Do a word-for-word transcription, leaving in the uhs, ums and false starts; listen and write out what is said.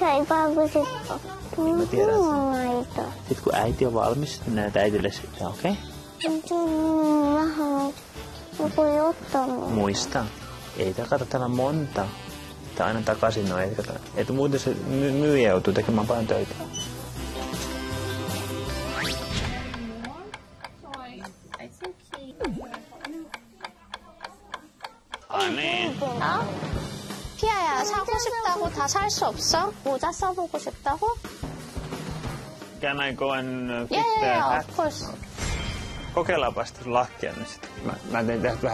Kaipaanko sitten? Mä tiedän sen. Maito. Sitten kun äiti on valmis, niin näet äitille sitä, okei? Okay? Vähän joku juttu. Muista. Ei takata täällä monta. Tää aina takaisin noin. Että muuten se my- myyjä joutuu tekemään paljon töitä. 아니. 어? 피아야, 사고 싶다고 다 살 수 없어? 모자 써보고 싶다고? Can I go and uh, fit Yeah, the yeah, yeah, hat? of course. Kokeillaanpa sitä lakkia nyt sitten. Mä, mä tein tästä vähän